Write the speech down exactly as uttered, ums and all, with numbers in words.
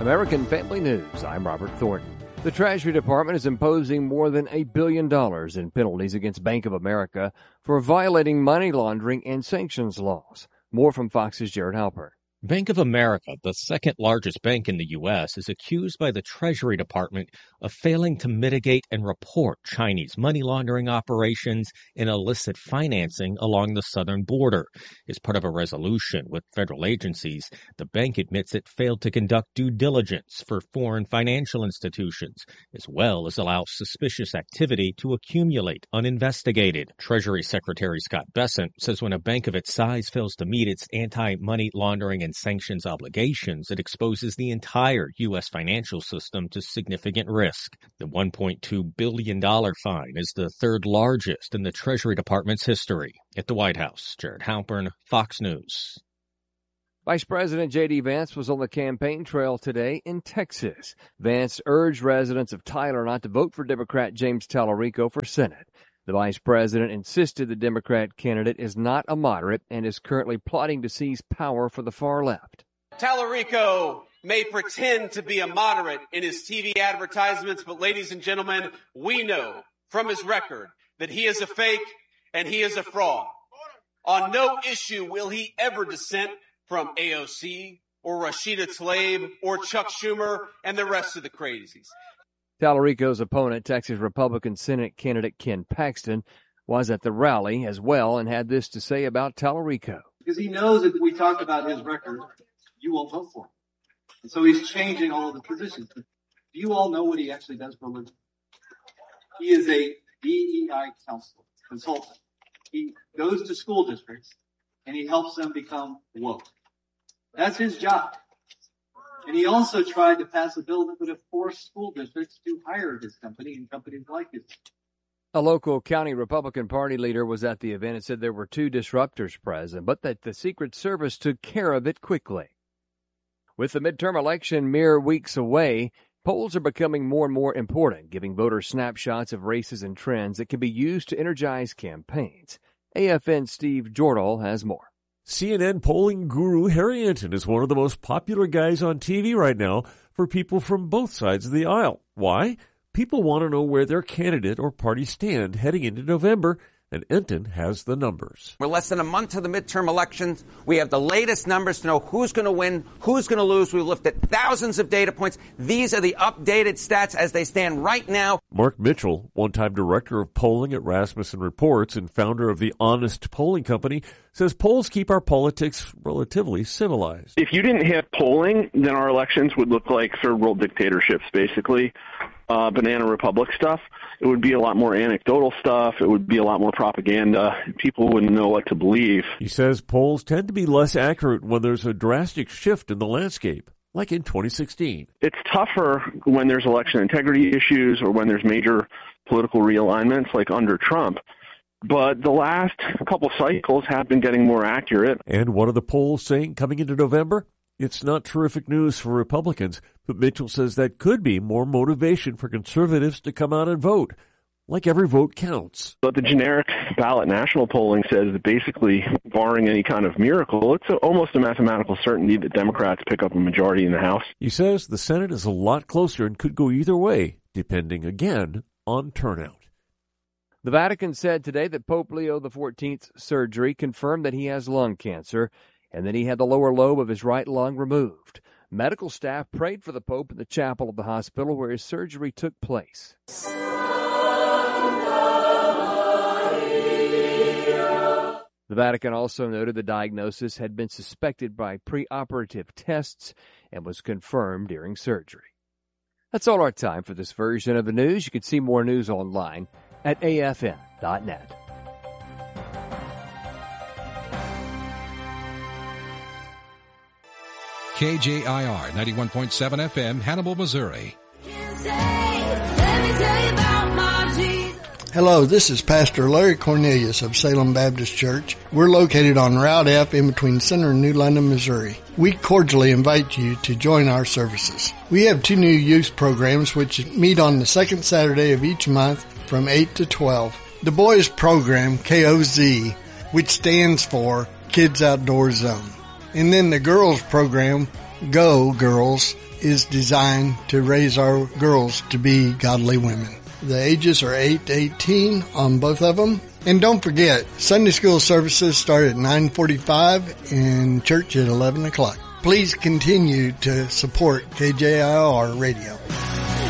American Family News, I'm Robert Thornton. The Treasury Department is imposing more than a billion dollars in penalties against Bank of America for violating money laundering and sanctions laws. More from Fox's Jared Halpern. Bank of America, the second largest bank in the U S, is accused by the Treasury Department of failing to mitigate and report Chinese money laundering operations and illicit financing along the southern border. As part of a resolution with federal agencies, the bank admits it failed to conduct due diligence for foreign financial institutions, as well as allow suspicious activity to accumulate uninvestigated. Treasury Secretary Scott Bessent says when a bank of its size fails to meet its anti-money laundering and sanctions obligations, it exposes the entire U S financial system to significant risk. The one point two billion dollars fine is the third largest in the Treasury Department's history. At the White House, Jared Halpern, Fox News. Vice President J D. Vance was on the campaign trail today in Texas. Vance urged residents of Tyler not to vote for Democrat James Tallarico for Senate. The vice president insisted the Democrat candidate is not a moderate and is currently plotting to seize power for the far left. Tallarico may pretend to be a moderate in his T V advertisements, but ladies and gentlemen, we know from his record that he is a fake and he is a fraud. On no issue will he ever dissent from A O C or Rashida Tlaib or Chuck Schumer and the rest of the crazies. Tallarico's opponent, Texas Republican Senate candidate Ken Paxton, was at the rally as well and had this to say about Tallarico. Because he knows that if we talk about his record, you won't vote for him. And so he's changing all of the positions. But do you all know what he actually does for a living? He is a D E I counselor, consultant. He goes to school districts and he helps them become woke. That's his job. And he also tried to pass a bill that would have forced school districts to hire his company and companies like his. A local county Republican Party leader was at the event and said there were two disruptors present, but that the Secret Service took care of it quickly. With the midterm election mere weeks away, polls are becoming more and more important, giving voters snapshots of races and trends that can be used to energize campaigns. A F N's Steve Jordahl has more. C N N polling guru Harry Enten is one of the most popular guys on T V right now for people from both sides of the aisle. Why? People want to know where their candidate or party stand heading into November, and Enten has the numbers. We're less than a month to the midterm elections. We have the latest numbers to know who's going to win, who's going to lose. We've looked at thousands of data points. These are the updated stats as they stand right now. Mark Mitchell, one-time director of polling at Rasmussen Reports and founder of the Honest Polling Company, says polls keep our politics relatively civilized. If you didn't have polling, then our elections would look like third-world dictatorships, basically. Uh, banana republic stuff. It would be a lot more anecdotal stuff. It would be a lot more propaganda. People wouldn't know what to believe. He says polls tend to be less accurate when there's a drastic shift in the landscape, like in twenty sixteen. It's tougher when there's election integrity issues or when there's major political realignments like under Trump. But the last couple cycles have been getting more accurate. And what are the polls saying coming into November? It's not terrific news for Republicans, but Mitchell says that could be more motivation for conservatives to come out and vote. Like every vote counts. But the generic ballot national polling says that basically, barring any kind of miracle, it's a, almost a mathematical certainty that Democrats pick up a majority in the House. He says the Senate is a lot closer and could go either way, depending again on turnout. The Vatican said today that Pope Leo the fourteenth's surgery confirmed that he has lung cancer and that he had the lower lobe of his right lung removed. Medical staff prayed for the Pope in the chapel of the hospital where his surgery took place. The Vatican also noted the diagnosis had been suspected by preoperative tests and was confirmed during surgery. That's all our time for this version of the news. You can see more news online at A F N dot net. K J I R ninety-one point seven F M, Hannibal, Missouri. Hello, this is Pastor Larry Cornelius of Salem Baptist Church. We're located on Route F in between Center and New London, Missouri. We cordially invite you to join our services. We have two new youth programs which meet on the second Saturday of each month from eight to twelve. The boys program, K O Z, which stands for Kids Outdoor Zone. And then the girls program, Go Girls is designed to raise our girls to be godly women. The ages are eight to eighteen on both of them. And don't forget, Sunday school services start at nine forty-five and church at eleven o'clock. Please continue to support K J I R Radio.